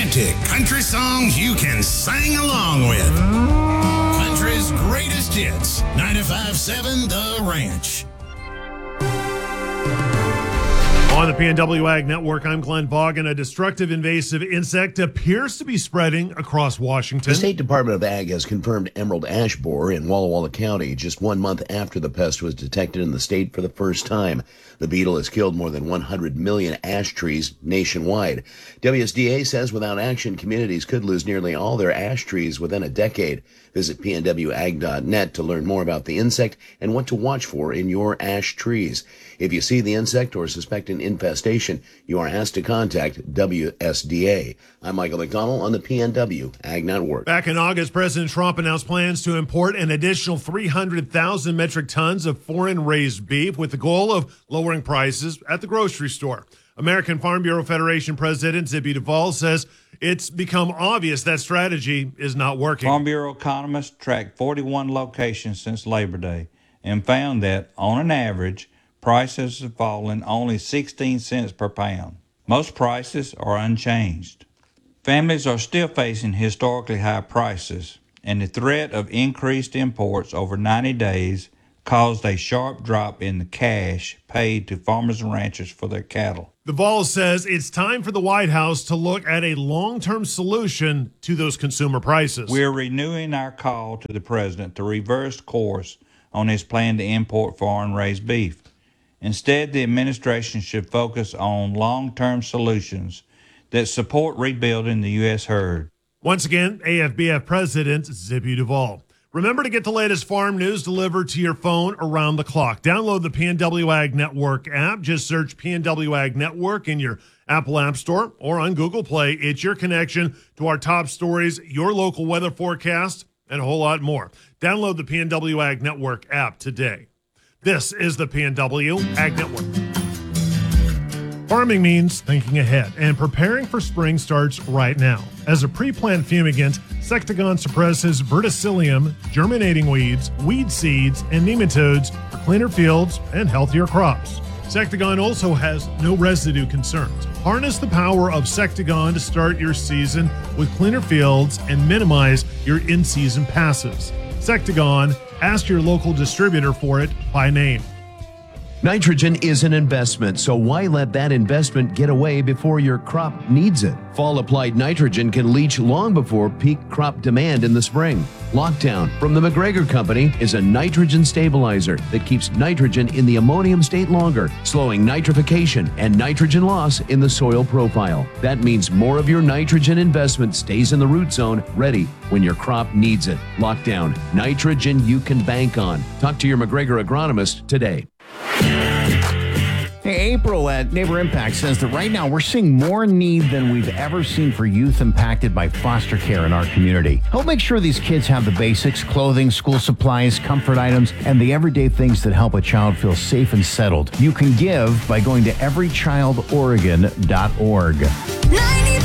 authentic country songs you can sing along with. Country's greatest hits. 95.7 The Ranch. On the PNW Ag Network, I'm Glenn Boggan. A destructive invasive insect appears to be spreading across Washington. The State Department of Ag has confirmed emerald ash borer in Walla Walla County just 1 month after the pest was detected in the state for the first time. The beetle has killed more than 100 million ash trees nationwide. WSDA says without action, communities could lose nearly all their ash trees within a decade. Visit pnwag.net to learn more about the insect and what to watch for in your ash trees. If you see the insect or suspect an infestation, you are asked to contact WSDA. I'm Michael McDonald on the PNW Ag Network. Back in August, President Trump announced plans to import an additional 300,000 metric tons of foreign-raised beef with the goal of lowering prices at the grocery store. American Farm Bureau Federation President Zippy Duvall says it's become obvious that strategy is not working. Farm Bureau economists tracked 41 locations since Labor Day and found that, on an average, prices have fallen only 16 cents per pound. Most prices are unchanged. Families are still facing historically high prices, and the threat of increased imports over 90 days caused a sharp drop in the cash paid to farmers and ranchers for their cattle. Duvall says it's time for the White House to look at a long-term solution to those consumer prices. We're renewing our call to the president to reverse course on his plan to import foreign-raised beef. Instead, the administration should focus on long-term solutions that support rebuilding the U.S. herd. Once again, AFBF President Zippy Duvall. Remember to get the latest farm news delivered to your phone around the clock. Download the PNW Ag Network app. Just search PNW Ag Network in your Apple App Store or on Google Play. It's your connection to our top stories, your local weather forecast, and a whole lot more. Download the PNW Ag Network app today. This is the PNW Ag Network. Farming means thinking ahead, and preparing for spring starts right now. As a pre-plant fumigant, Sectagon suppresses verticillium, germinating weeds, weed seeds, and nematodes for cleaner fields and healthier crops. Sectagon also has no residue concerns. Harness the power of Sectagon to start your season with cleaner fields and minimize your in-season passes. Sectagon, ask your local distributor for it by name. Nitrogen is an investment, so why let that investment get away before your crop needs it? Fall applied nitrogen can leach long before peak crop demand in the spring. Lockdown from the McGregor Company is a nitrogen stabilizer that keeps nitrogen in the ammonium state longer, slowing nitrification and nitrogen loss in the soil profile. That means more of your nitrogen investment stays in the root zone, ready when your crop needs it. Lockdown, nitrogen you can bank on. Talk to your McGregor agronomist today. Hey, April at Neighbor Impact says that right now we're seeing more need than we've ever seen for youth impacted by foster care in our community. Help make sure these kids have the basics, clothing, school supplies, comfort items, and the everyday things that help a child feel safe and settled. You can give by going to everychildoregon.org. 95.7